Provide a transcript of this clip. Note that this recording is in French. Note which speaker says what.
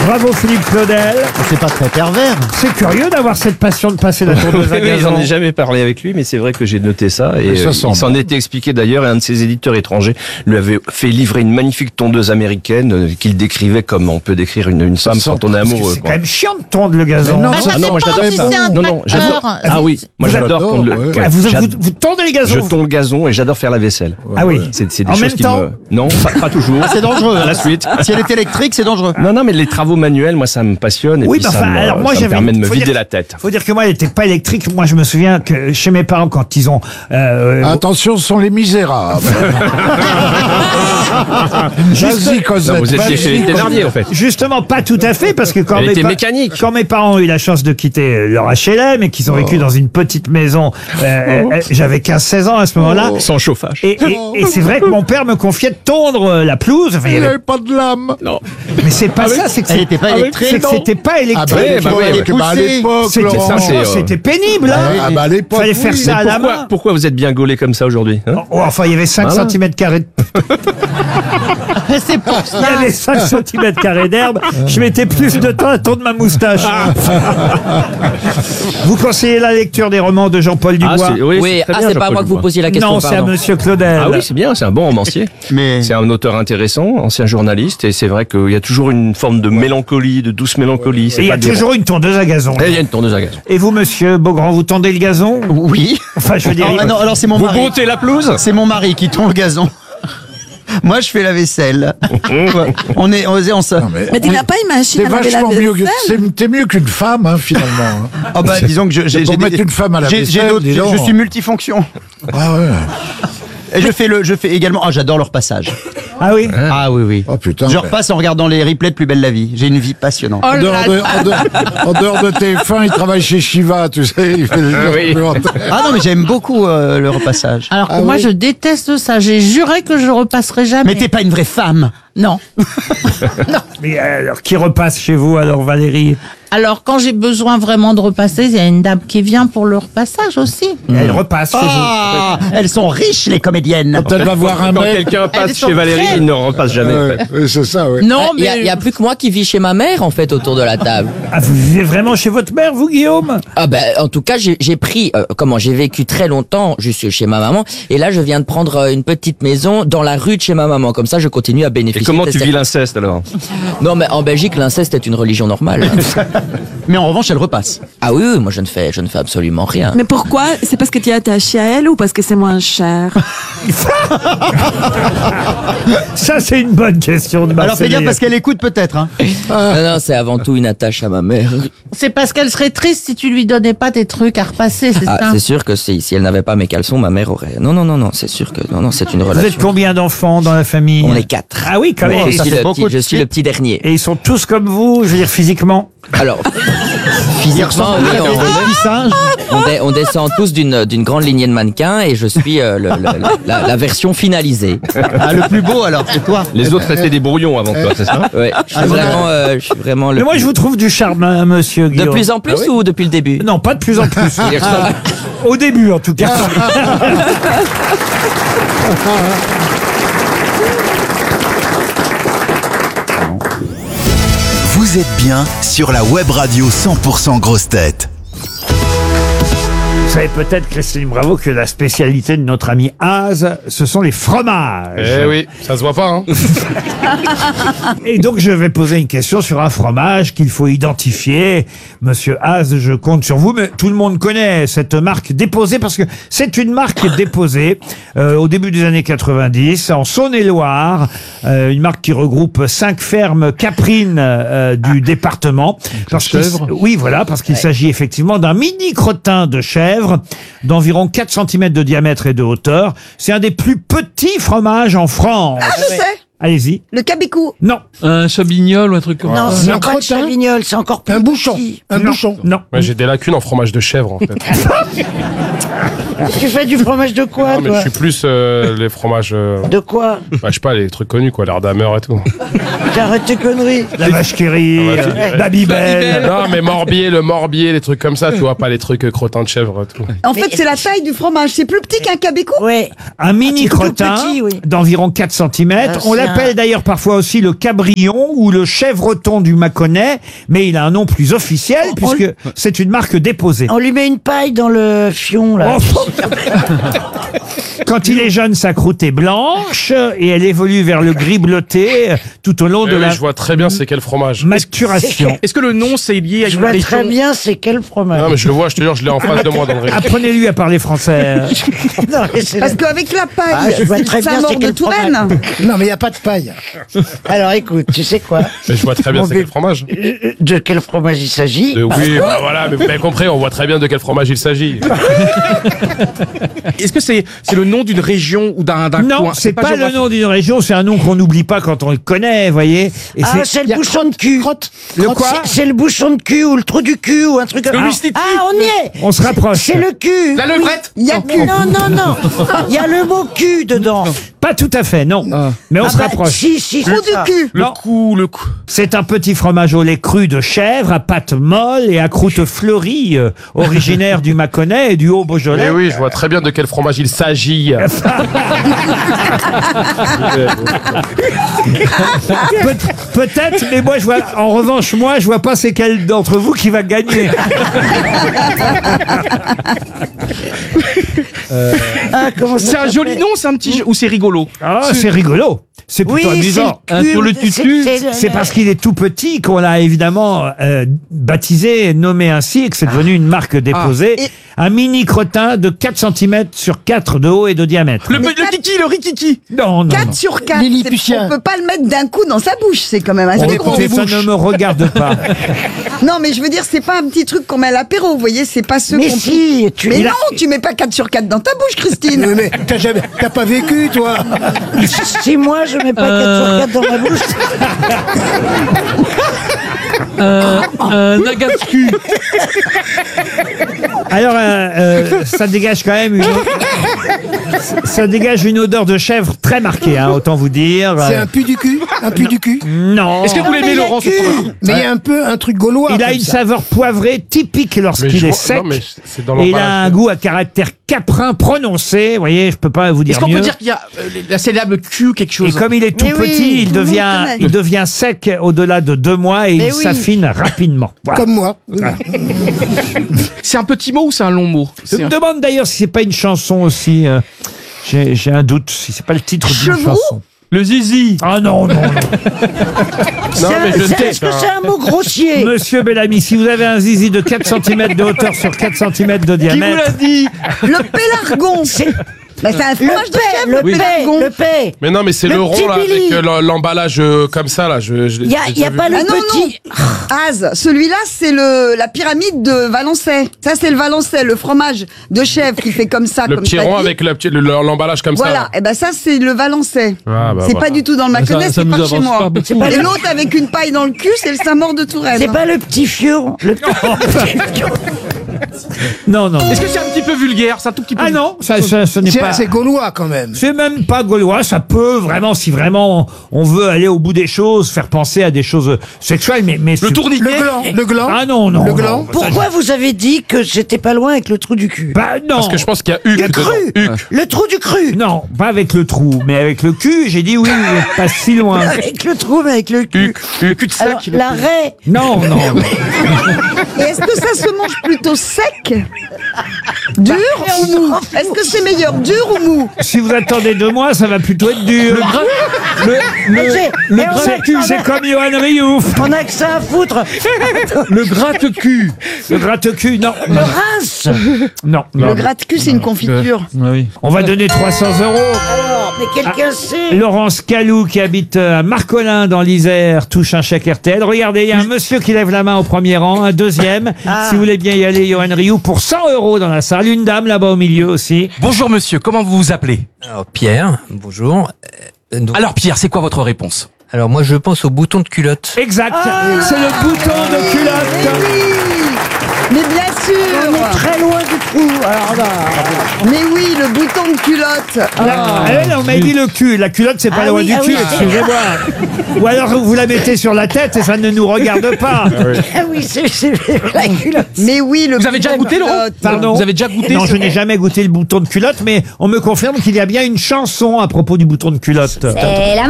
Speaker 1: Bravo Philippe Claudel.
Speaker 2: C'est pas très pervers.
Speaker 1: C'est curieux d'avoir cette passion de passer la tondeuse à
Speaker 3: Oui,
Speaker 1: gazon.
Speaker 3: j'en ai jamais parlé avec lui, mais c'est vrai que j'ai noté ça. Et
Speaker 4: Ça
Speaker 3: il
Speaker 4: semble.
Speaker 3: s'en était expliqué d'ailleurs, et un de ses éditeurs étrangers lui avait fait livrer une magnifique tondeuse américaine qu'il décrivait comme on peut décrire une femme
Speaker 4: sent-
Speaker 3: quand on est
Speaker 1: Parce que
Speaker 3: amoureux.
Speaker 1: c'est
Speaker 3: quoi.
Speaker 1: quand même chiant de tondre le gazon.
Speaker 4: Mais non,
Speaker 3: Ah non, moi j'adore
Speaker 5: si
Speaker 3: ça.
Speaker 5: c'est un
Speaker 3: Non, j'adore.
Speaker 5: tracteur.
Speaker 3: Ah oui, moi
Speaker 4: Vous
Speaker 3: j'adore
Speaker 4: adorez,
Speaker 3: tondre le.
Speaker 4: ouais.
Speaker 3: ouais,
Speaker 1: Vous tondez les gazons.
Speaker 3: Je tonds le gazon et j'adore faire la vaisselle.
Speaker 1: Ah oui.
Speaker 3: C'est des
Speaker 1: En
Speaker 3: choses
Speaker 1: même
Speaker 3: qui
Speaker 1: temps
Speaker 3: me. Non, pas toujours.
Speaker 2: C'est dangereux.
Speaker 3: À la suite.
Speaker 2: Si elle est électrique, c'est dangereux.
Speaker 3: Non, mais les travaux manuels, moi, ça me passionne. Et
Speaker 1: Oui,
Speaker 3: puis
Speaker 1: bah,
Speaker 3: ça,
Speaker 1: enfin, alors, moi,
Speaker 3: ça me
Speaker 1: j'avais-
Speaker 3: permet de me
Speaker 1: faut
Speaker 3: vider
Speaker 1: dire-
Speaker 3: la tête.
Speaker 1: Faut dire que moi, elle n'était pas électrique. Moi, je me souviens que chez mes parents, quand ils ont...
Speaker 4: Attention, ce sont les misérables. Vas-y, Cosette.
Speaker 3: Non, vous étiez chez les
Speaker 4: vas-y,
Speaker 3: Thénardier, en fait.
Speaker 1: Justement, pas tout à fait, parce que quand
Speaker 3: Elle
Speaker 1: mes,
Speaker 3: était mécanique.
Speaker 1: quand mes parents ont eu la chance de quitter leur HLM et qu'ils ont vécu dans une petite maison, j'avais 15-16 ans à ce moment-là.
Speaker 3: Sans chauffage.
Speaker 1: Et c'est vrai que mon père me confiait de tondre la pelouse. Enfin, il y
Speaker 4: Il
Speaker 1: avait-
Speaker 4: n'avait pas de lame.
Speaker 3: Non.
Speaker 1: Mais c'est pas ça, c'est que
Speaker 2: Elle
Speaker 1: c'est-
Speaker 2: n'était pas électrique.
Speaker 1: c'est que c'était pas
Speaker 4: Ah
Speaker 1: électrique.
Speaker 4: bah,
Speaker 3: bah oui,
Speaker 4: oui, bah, à l'époque,
Speaker 1: C'était
Speaker 4: Laurent.
Speaker 3: ça,
Speaker 1: franchement,
Speaker 3: c'est,
Speaker 1: c'était pénible. Hein.
Speaker 4: Ah bah à l'époque,
Speaker 1: Fallait faire
Speaker 4: oui.
Speaker 1: ça à la main.
Speaker 3: Pourquoi vous êtes bien gaulé comme ça aujourd'hui hein?
Speaker 1: Oh, enfin, il y avait 5
Speaker 3: Voilà.
Speaker 1: cm².
Speaker 5: C'est pour ça.
Speaker 1: Il y avait 5 cm² d'herbe. Je mettais plus de temps à tondre ma moustache. Vous conseillez la lecture des romans de Jean-Paul Dubois?
Speaker 6: Oui,
Speaker 3: très bien,
Speaker 6: c'est pas à
Speaker 3: Jean-Paul
Speaker 6: moi que vous
Speaker 3: Dubois.
Speaker 6: posiez la question.
Speaker 1: Non, c'est à
Speaker 6: pardon.
Speaker 1: Monsieur Claudel.
Speaker 3: Ah oui, c'est bien, c'est un bon romancier.
Speaker 2: Mais
Speaker 3: C'est un auteur intéressant, ancien journaliste, et c'est vrai qu'il y a toujours une forme de mélancolie, de douce mélancolie.
Speaker 1: Et
Speaker 3: C'est
Speaker 1: il y
Speaker 3: pas
Speaker 1: a
Speaker 3: des-
Speaker 1: toujours une tondeuse à gazon.
Speaker 3: Et il y a une tondeuse à gazon.
Speaker 1: Et vous, Monsieur Beaugrand, vous tondez le gazon?
Speaker 2: oui.
Speaker 1: Enfin, je veux dire...
Speaker 2: Ah non, alors c'est mon
Speaker 3: Vous
Speaker 2: mari.
Speaker 3: broutez la pelouse?
Speaker 2: C'est mon mari qui tond le gazon. Moi, je fais la vaisselle. on se.
Speaker 5: Mais tu n'as pas une machine
Speaker 4: T'es
Speaker 5: à laver la
Speaker 4: vachement mieux,
Speaker 5: vaisselle?
Speaker 4: t'es mieux qu'une femme, hein, finalement. hein.
Speaker 2: Ah bah disons que j'ai
Speaker 4: Pour mettre une femme à la vaisselle, dis donc.
Speaker 2: je suis multifonction.
Speaker 4: Ah ouais.
Speaker 2: Et je fais également. Ah, j'adore le repassage.
Speaker 1: Ah oui?
Speaker 2: Ah oui.
Speaker 4: Oh putain.
Speaker 2: Je
Speaker 4: mais-
Speaker 2: repasse en regardant les replays de Plus belle la vie. J'ai une vie passionnante.
Speaker 4: En dehors de TF1, il travaille chez Shiva, tu sais. Il fait des
Speaker 3: oui.
Speaker 4: documentaires.
Speaker 2: Ah non, mais j'aime beaucoup le repassage.
Speaker 7: Alors que
Speaker 4: Ah
Speaker 7: moi,
Speaker 4: oui.
Speaker 7: je déteste ça. J'ai juré que je repasserai jamais.
Speaker 2: Mais t'es pas une vraie femme.
Speaker 7: Non.
Speaker 1: Mais alors, qui repasse chez vous, alors, Valérie?
Speaker 7: Alors, quand j'ai besoin vraiment de repasser, il y a une dame qui vient pour le repassage aussi.
Speaker 1: Elle repasse chez vous.
Speaker 2: Ah, elles sont riches les comédiennes.
Speaker 4: Quand elle va voir un
Speaker 3: Quand
Speaker 4: mec.
Speaker 3: quelqu'un passe
Speaker 7: Elles sont
Speaker 3: chez Valérie,
Speaker 7: très-
Speaker 3: il ne repasse jamais. en fait.
Speaker 4: Ouais, c'est ça, ouais.
Speaker 7: Non,
Speaker 6: Il
Speaker 7: mais
Speaker 6: y a plus que moi qui vis chez ma mère, en fait, autour de la table.
Speaker 1: Ah, vous vivez vraiment chez votre mère, vous, Guillaume?
Speaker 6: Ah ben, en tout cas, j'ai pris, j'ai vécu très longtemps juste chez ma maman, et là, je viens de prendre une petite maison dans la rue de chez ma maman. Comme ça, je continue à
Speaker 3: Et
Speaker 6: bénéficier.
Speaker 3: comment
Speaker 6: de
Speaker 3: tu
Speaker 6: cette-
Speaker 3: vis l'inceste alors?
Speaker 6: Non, mais en Belgique, l'inceste est une religion normale.
Speaker 2: Mais en revanche, elle repasse.
Speaker 6: Ah oui, moi, je ne fais absolument rien.
Speaker 5: Mais pourquoi? C'est parce que tu es attaché à elle ou parce que c'est moins cher?
Speaker 1: Ça, c'est une bonne question de
Speaker 2: Alors fais
Speaker 1: Marseille.
Speaker 2: gaffe parce qu'elle écoute peut-être. Hein.
Speaker 6: Non, c'est avant tout une attache à ma mère.
Speaker 7: c'est parce qu'elle serait triste si tu lui donnais pas tes trucs à repasser, c'est
Speaker 6: Ah,
Speaker 7: ça?
Speaker 6: c'est sûr que si elle n'avait pas mes caleçons, ma mère aurait. Non, c'est sûr que non, c'est une
Speaker 1: Vous êtes
Speaker 6: relation.
Speaker 1: combien d'enfants dans la famille?
Speaker 6: On est 4.
Speaker 1: Ah oui, quand même.
Speaker 6: Je
Speaker 2: ça
Speaker 6: suis
Speaker 2: fait
Speaker 6: le
Speaker 2: beaucoup
Speaker 6: petit-
Speaker 2: de
Speaker 6: je suis le petit dernier.
Speaker 1: Et ils sont tous comme vous, je veux dire physiquement?
Speaker 6: Alors, physiquement, oui, on descend tous d'une grande lignée de mannequins et je suis la version finalisée.
Speaker 2: Ah, le plus beau alors, c'est toi.
Speaker 3: Les autres étaient des brouillons avant toi, c'est ça?
Speaker 6: Ouais, je suis vraiment le.
Speaker 1: Mais moi,
Speaker 6: plus-
Speaker 1: je vous trouve du charme, hein, monsieur
Speaker 6: De
Speaker 1: Guillaume.
Speaker 6: plus en plus ou depuis le début?
Speaker 1: Non, pas de plus en plus.
Speaker 6: Ah.
Speaker 1: Au début, en tout cas.
Speaker 8: Vous êtes bien sur la web radio 100% grosses têtes.
Speaker 1: Vous savez peut-être, Christine Bravo, que la spécialité de notre ami Az, ce sont les fromages.
Speaker 9: Eh oui, ça se voit pas, hein.
Speaker 1: Et donc, je vais poser une question sur un fromage qu'il faut identifier. Monsieur Az, je compte sur vous, mais tout le monde connaît cette marque déposée parce que c'est une marque déposée au début des années 90 en Saône-et-Loire, une marque qui regroupe 5 fermes caprines du département. Oui, voilà, parce qu'il s'agit effectivement d'un mini crottin de chèvre d'environ 4 cm de diamètre et de hauteur. C'est un des plus petits fromages en France.
Speaker 10: Ah, je sais.
Speaker 1: Allez-y.
Speaker 10: Le cabicou.
Speaker 1: Non.
Speaker 11: Un chabignol ou un truc comme
Speaker 10: Non,
Speaker 11: ça.
Speaker 10: c'est pas le chavignol, c'est encore plus
Speaker 4: Un bouchon.
Speaker 10: petit.
Speaker 4: Un
Speaker 1: Non.
Speaker 4: bouchon.
Speaker 1: Non.
Speaker 9: Ouais, j'ai des lacunes en fromage de chèvre, en fait.
Speaker 10: Tu fais du fromage de quoi,
Speaker 9: Non, mais je
Speaker 10: toi?
Speaker 9: suis plus les fromages,
Speaker 10: De quoi?
Speaker 9: bah, je sais pas, les trucs connus, quoi, l'Ardhammer et tout.
Speaker 10: T'arrêtes tes conneries.
Speaker 1: La vache qui rit,
Speaker 9: La vache qui rit.
Speaker 1: Babybel.
Speaker 9: Non, mais le morbier, les trucs comme ça, tu vois, pas les trucs crottins de chèvre et tout.
Speaker 10: En fait, c'est la taille du fromage. C'est plus petit qu'un cabicou? Oui.
Speaker 1: Un mini
Speaker 10: C'est tout
Speaker 1: crottin
Speaker 10: petit, oui.
Speaker 1: d'environ 4 cm. On
Speaker 10: c'est un
Speaker 1: s'appelle d'ailleurs parfois aussi le cabrion ou le chèvreton du Mâconnais, mais il a un nom plus officiel puisque c'est une marque déposée.
Speaker 10: On lui met une paille dans le fion, là.
Speaker 1: Quand il est jeune, sa croûte est blanche et elle évolue vers le gris bleuté tout au long de
Speaker 9: Oui,
Speaker 1: la
Speaker 9: je vois très bien c'est quel fromage.
Speaker 1: maturation.
Speaker 12: Est-ce que le nom c'est lié à
Speaker 10: Je
Speaker 12: une
Speaker 10: vois
Speaker 12: région?
Speaker 10: très bien c'est quel fromage.
Speaker 9: Non, mais je le vois, je te jure, je l'ai en face de moi dans le réseau.
Speaker 1: Apprenez-lui à parler français.
Speaker 10: Non, mais c'est
Speaker 13: Parce qu'avec la paille,
Speaker 10: Ah, je vois très bien
Speaker 13: ça mord
Speaker 10: c'est
Speaker 13: de
Speaker 10: quel
Speaker 13: Touraine.
Speaker 10: fromage. Non, mais il n'y a pas de paille. Alors écoute, tu sais quoi?
Speaker 9: Mais je vois très bien
Speaker 10: Mon
Speaker 9: c'est quel
Speaker 10: bébé,
Speaker 9: fromage.
Speaker 10: De quel fromage il s'agit?
Speaker 9: Oui, bah voilà, mais vous avez compris, on voit très bien de quel fromage il s'agit.
Speaker 12: Est-ce que c'est le nom d'une région ou d'un
Speaker 1: Non,
Speaker 12: coin?
Speaker 1: c'est pas le
Speaker 12: géographique.
Speaker 1: nom d'une région, c'est un nom qu'on n'oublie pas quand on le connaît, vous voyez. Et
Speaker 10: Ah, c'est le bouchon de cul.
Speaker 1: Le quoi?
Speaker 10: C'est le bouchon de cul ou le trou du cul ou un truc comme
Speaker 12: Le
Speaker 10: ça.
Speaker 12: Mustiti.
Speaker 10: Ah, on y est.
Speaker 1: On se rapproche.
Speaker 10: C'est le cul.
Speaker 12: La levrette.
Speaker 10: Il y a non. Il y a le mot cul dedans.
Speaker 1: Pas tout à fait, non. Mais on se rapproche.
Speaker 10: Si, c'est
Speaker 13: Trou
Speaker 10: ça.
Speaker 13: du cul.
Speaker 12: Le cou.
Speaker 1: C'est un petit fromage au lait cru de chèvre, à pâte molle et à croûte fleurie, originaire du Mâconnais et du Haut-Beaujolais.
Speaker 9: Mais oui, je vois très bien de quel fromage il s'agit.
Speaker 1: Peut-être, mais moi, en revanche, je vois pas c'est quel d'entre vous qui va gagner.
Speaker 12: C'est un joli nom, c'est un petit jeu, ou c'est rigolo?
Speaker 1: Ah, c'est rigolo. C'est plutôt amusant.
Speaker 10: Sur le
Speaker 1: tutu, c'est parce qu'il est tout petit qu'on l'a évidemment baptisé, nommé ainsi, et que c'est devenu une marque déposée. Un mini crottin de 4 cm sur 4 de haut et de diamètre.
Speaker 12: Le kiki, le rikiki.
Speaker 1: Non.
Speaker 13: 4 sur 4. On peut pas le mettre d'un coup dans sa bouche, c'est quand même assez gros.
Speaker 1: Écoutez, ça ne me regarde pas.
Speaker 13: Non, mais je veux dire, c'est pas un petit truc qu'on met à l'apéro, vous voyez, c'est pas ce
Speaker 10: Mais
Speaker 13: qu'on
Speaker 10: si,
Speaker 13: Mais non, tu mets pas 4 sur 4 dans ta bouche, Christine.
Speaker 10: Mais t'as pas vécu, toi. Si moi, je mets pas 4 sur 4 dans ma bouche.
Speaker 11: Nagatsu.
Speaker 1: Alors, ça dégage quand même ça dégage une odeur de chèvre très marquée, hein, autant vous dire.
Speaker 10: C'est un pu du cul. Un pu du cul.
Speaker 1: Non.
Speaker 12: Est-ce que vous l'aimez, Laurent, ce fromage?
Speaker 10: Mais il y a un peu un truc gaulois.
Speaker 1: Il a une saveur poivrée typique lorsqu'il est sec.
Speaker 9: Non, mais c'est dans
Speaker 1: Et il a
Speaker 9: l'emballage.
Speaker 1: un goût à caractère caprin prononcé. Vous voyez, je peux pas vous dire
Speaker 12: Est-ce qu'on
Speaker 1: mieux.
Speaker 12: peut dire qu'il y a la syllabe Q quelque
Speaker 1: Et
Speaker 12: chose?
Speaker 1: comme il est tout
Speaker 13: Mais oui,
Speaker 1: petit,
Speaker 13: tout le monde connaît.
Speaker 1: il devient sec au-delà de 2 mois et
Speaker 13: Mais
Speaker 1: il
Speaker 13: oui.
Speaker 1: s'affine rapidement. Voilà.
Speaker 10: Comme moi.
Speaker 12: C'est un petit mot ou c'est un long mot?
Speaker 1: Je me demande d'ailleurs si c'est pas une chanson aussi. J'ai un doute si c'est pas le titre d'une
Speaker 13: Chevroux
Speaker 1: chanson.
Speaker 11: Le zizi.
Speaker 1: Ah non.
Speaker 9: Non, mais je sais.
Speaker 10: Est-ce que c'est un mot grossier?
Speaker 1: Monsieur Bellamy, si vous avez un zizi de 4 cm de hauteur sur 4 cm de
Speaker 11: Qui vous
Speaker 1: diamètre.
Speaker 11: l'a dit?
Speaker 13: Le pélargon. Bah, c'est un fromage de chèvre, le pélargon.
Speaker 10: Le paix.
Speaker 9: Mais non, mais c'est
Speaker 10: Le
Speaker 9: le rond
Speaker 10: petit
Speaker 9: là,
Speaker 10: Billy.
Speaker 9: avec l'emballage comme ça là.
Speaker 10: Il y a pas le
Speaker 13: Ah non,
Speaker 10: petit.
Speaker 13: Az, celui-là, c'est la pyramide de Valençay. Ça, c'est le Valençay, le fromage de chèvre qui fait comme ça,
Speaker 9: le
Speaker 13: comme
Speaker 9: petit
Speaker 13: t'as
Speaker 9: rond
Speaker 13: dit.
Speaker 9: avec l'emballage comme
Speaker 13: Voilà,
Speaker 9: ça.
Speaker 13: et ben ça, c'est le Valençay.
Speaker 9: Ah, bah,
Speaker 13: C'est
Speaker 9: voilà.
Speaker 13: pas du tout dans le Mâconnais,
Speaker 11: Ça
Speaker 13: c'est
Speaker 11: nous
Speaker 13: pas chez
Speaker 11: avance
Speaker 13: moi.
Speaker 11: pas beaucoup.
Speaker 13: Et l'autre avec une paille dans le cul, c'est le Saint-Maur de Touraine.
Speaker 10: C'est pas le petit fion.
Speaker 1: Non.
Speaker 12: Est-ce que c'est un petit peu vulgaire? C'est un tout petit peu.
Speaker 1: Ah non, ce n'est pas.
Speaker 10: C'est gaulois quand même.
Speaker 1: C'est même pas gaulois, ça peut vraiment, si vraiment on veut aller au bout des choses, faire penser à des choses sexuelles, mais
Speaker 12: Le tourniquet.
Speaker 10: Le gland.
Speaker 1: Ah non.
Speaker 10: Le gland.
Speaker 1: non.
Speaker 10: Pourquoi vous avez dit que j'étais pas loin avec le trou du cul?
Speaker 1: Bah non.
Speaker 9: Parce que je pense qu'il y a Huc
Speaker 10: Le
Speaker 9: dedans.
Speaker 10: cru.
Speaker 9: Huc.
Speaker 10: Le trou du cru.
Speaker 1: Non, pas avec le trou, mais avec le cul, j'ai dit oui, vous n'êtes pas si loin.
Speaker 10: Avec le trou, mais avec le cul.
Speaker 12: Le cul de sac.
Speaker 10: Alors, la raie.
Speaker 1: Non.
Speaker 13: Et est-ce que ça se mange plutôt sec, dur ou mou? Est-ce que c'est meilleur, dur ou mou?
Speaker 1: Si vous attendez 2 mois, ça va plutôt être dur. C'est comme Johan Rioux.
Speaker 10: On a que ça à foutre.
Speaker 11: Le gratte-cul.
Speaker 1: Le gratte-cul, non.
Speaker 10: Le rince.
Speaker 1: Non.
Speaker 13: Le gratte-cul, c'est une confiture.
Speaker 11: Ah oui.
Speaker 1: On va donner 300 €.
Speaker 10: Alors, mais quelqu'un sait.
Speaker 1: Laurence Calou, qui habite à Marcolin dans l'Isère, touche un chèque RTL. Regardez, il y a un monsieur qui lève la main au premier rang, un deuxième. Si vous voulez bien y aller, Johan Rioux, pour 100 € dans la salle. Une dame là-bas au milieu aussi.
Speaker 14: Bonjour monsieur, comment vous vous appelez?
Speaker 15: Alors Pierre, bonjour.
Speaker 14: Alors Pierre, c'est quoi votre réponse?
Speaker 15: Alors moi je pense au bouton de culotte.
Speaker 1: Exact, c'est le bouton de culotte.
Speaker 13: Mais bien sûr.
Speaker 10: On est très loin du trou. Alors là.
Speaker 13: Mais oui, le bouton de culotte.
Speaker 1: On m'a dit le cul. La culotte, c'est pas loin du cul, excusez-moi. Ou alors vous la mettez sur la tête et ça ne nous regarde pas.
Speaker 10: Ah oui, c'est la culotte.
Speaker 13: Mais oui, le
Speaker 12: Vous avez déjà goûté, Laurent?
Speaker 1: Pardon.
Speaker 12: Vous avez déjà goûté?
Speaker 1: Non, je n'ai jamais goûté le bouton de culotte, mais on me confirme qu'il y a bien une chanson à propos du bouton de culotte.
Speaker 16: C'est la